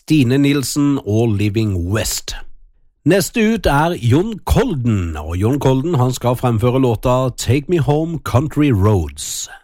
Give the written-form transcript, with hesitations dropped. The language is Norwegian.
Stine Nilsen og Living West. Neste ut Jon Colden, og Jon Colden han skal fremføre låta Take Me Home Country Roads.